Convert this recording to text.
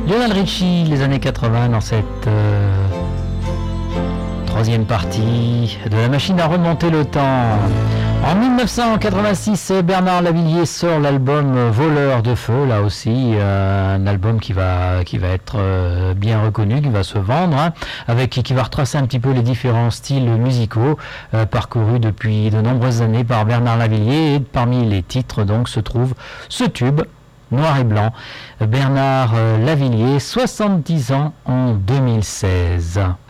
Lionel Richie, les années 80 dans cette troisième partie de la machine à remonter le temps. En 1986, Bernard Lavilliers sort l'album Voleur de feu, là aussi un album qui va être bien reconnu, qui va se vendre, qui va retracer un petit peu les différents styles musicaux parcourus depuis de nombreuses années par Bernard Lavilliers, et parmi les titres donc se trouve ce tube noir et blanc, Bernard Lavilliers, 70 ans en 2016.